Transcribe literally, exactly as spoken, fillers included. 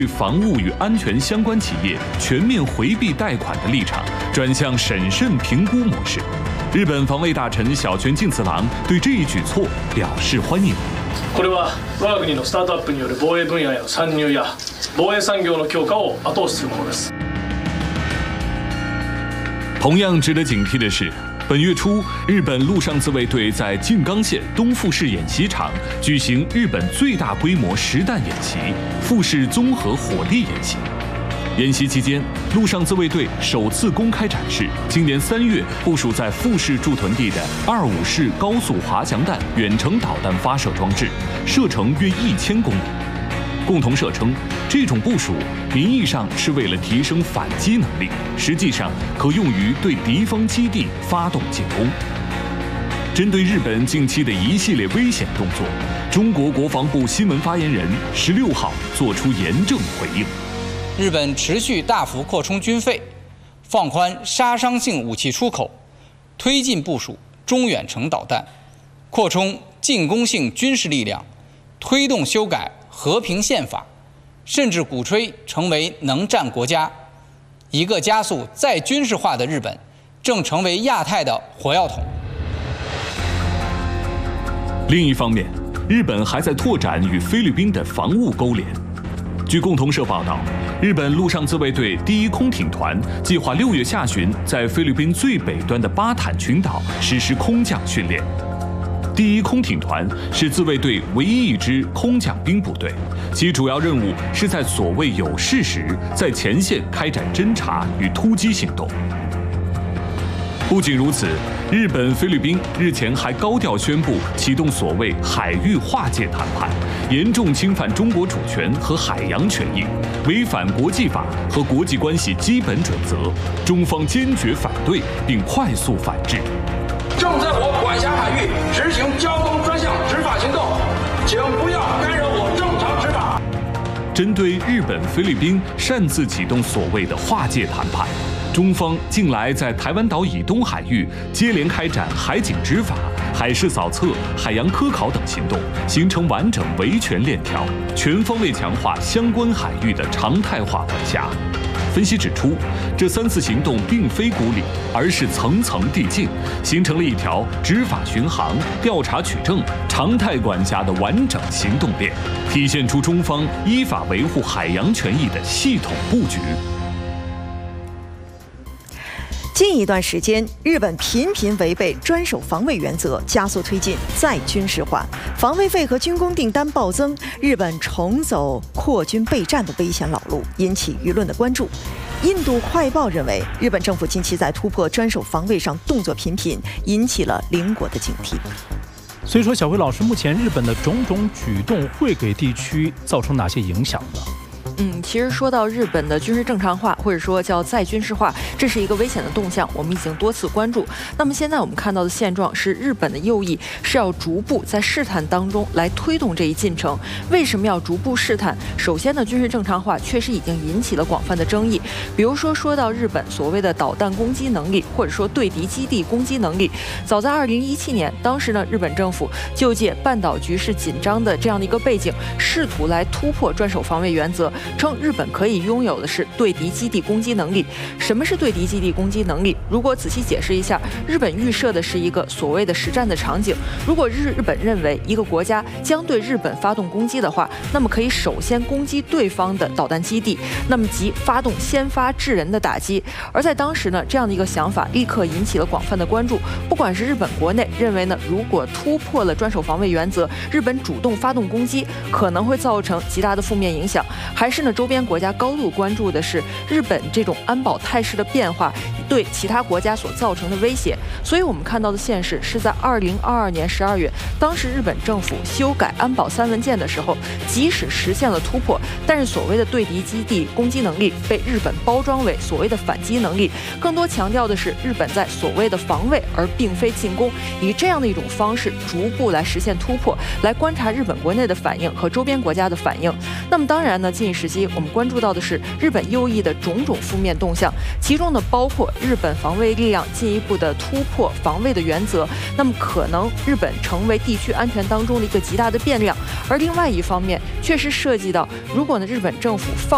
防务与安全相关企业全面回避贷款的立场，转向审慎评估模式。日本防卫大臣小泉进次郎对这一举措表示欢迎。 これは我が国のスタートアップによる防衛分野への参入や防衛産業の強化を後押しするものです。 同样值得警惕的是，本月初，日本陆上自卫队在静冈县东富士演习场举行日本最大规模实弹演习——富士综合火力演习。演习期间，陆上自卫队首次公开展示今年三月部署在富士驻屯地的二五式高速滑翔弹远程导弹发射装置，射程约一千公里。共同社称，这种部署名义上是为了提升反击能力，实际上可用于对敌方基地发动进攻。针对日本近期的一系列危险动作，中国国防部新闻发言人十六号作出严正回应。 日本持续大幅扩充军费，放宽杀伤性武器出口，推进部署中远程导弹，扩充进攻性军事力量，推动修改和平宪法，甚至鼓吹成为能战国家。一个加速再军事化的日本，正成为亚太的火药桶。 另一方面，日本还在拓展与菲律宾的防务勾连。据共同社报道，日本陆上自卫队第一空挺团计划六月下旬在菲律宾最北端的巴坦群岛实施空降训练。第一空挺团是自卫队唯一一支空降兵部队，其主要任务是在所谓有事时，在前线开展侦察与突击行动。不仅如此，日本、菲律宾日前还高调宣布启动所谓海域划界谈判，严重侵犯中国主权和海洋权益，违反国际法和国际关系基本准则，中方坚决反对并快速反制。 正在我管辖海域执行交通专项执法行动，请不要干扰我正常执法。 针对日本、菲律宾擅自启动所谓的划界谈判，中方近来在台湾岛以东海域接连开展海警执法、海事扫测、海洋科考等行动，形成完整维权链条，全方位强化相关海域的常态化管辖。分析指出，这三次行动并非孤立，而是层层递进，形成了一条执法巡航、调查取证、常态管辖的完整行动链，体现出中方依法维护海洋权益的系统布局。 近一段时间，日本频频违背专守防卫原则，加速推进再军事化，防卫费和军工订单暴增，日本重走扩军备战的危险老路，引起舆论的关注。印度快报认为，日本政府近期在突破专守防卫上动作频频，引起了邻国的警惕。 所以说，小辉老师，目前日本的种种举动会给地区造成哪些影响呢？ 嗯，其实说到日本的军事正常化，或者说叫再军事化，这是一个危险的动向，我们已经多次关注。那么现在我们看到的现状是，日本的右翼是要逐步在试探当中来推动这一进程。为什么要逐步试探？首先呢，军事正常化确实已经引起了广泛的争议。比如说，说到日本所谓的导弹攻击能力，或者说对敌基地攻击能力，早在二零一七年，当时呢，日本政府就借半岛局势紧张的这样的一个背景，试图来突破专守防卫原则。称日本可以拥有的是对敌基地攻击能力。什么是对敌基地攻击能力？如果仔细解释一下，日本预设的是一个所谓的实战的场景。如果日日本认为一个国家将对日本发动攻击的话，那么可以首先攻击对方的导弹基地，那么即发动先发制人的打击。而在当时呢，这样的一个想法立刻引起了广泛的关注。不管是日本国内认为呢，如果突破了专守防卫原则，日本主动发动攻击可能会造成极大的负面影响，还是呢周边国家高度关注的是日本这种安保态势的变化对其他国家所造成的威胁。所以我们看到的现实是在二零二二年十二月，当时日本政府修改安保三文件的时候，即使实现了突破，但是所谓的对敌基地攻击能力被日本包装为所谓的反击能力，更多强调的是日本在所谓的防卫而并非进攻，以这样的一种方式逐步来实现突破，来观察日本国内的反应和周边国家的反应。那么当然呢，近一时期我们关注到的是日本右翼的种种负面动向，其中呢包括日本防卫力量进一步的突破防卫的原则，那么可能日本成为地区安全当中的一个极大的变量。而另外一方面，确实涉及到如果呢日本政府放